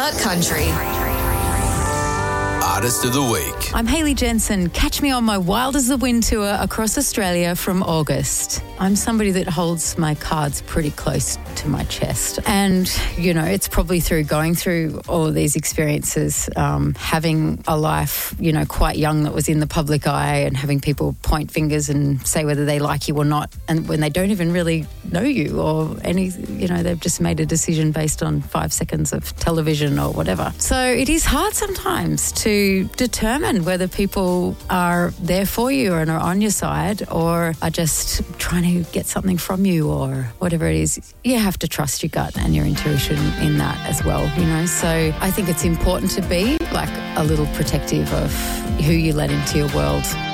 Hot Country. Artist of the Week. I'm Hayley Jensen. Catch me on my Wild as the Wind tour across Australia from August. I'm somebody that holds my cards pretty close to my chest. And, you know, it's probably through going through all of these experiences, having a life, you know, quite young that was in the public eye and having people point fingers and say whether they like you or not, and when they don't even really know you or any, you know, they've just made a decision based on 5 seconds of television or whatever. So it is hard sometimes to determine whether people are there for you and are on your side or are just trying to get something from you or whatever it is. You have to trust your gut and your intuition in that as well, you know. So I think it's important to be like a little protective of who you let into your world.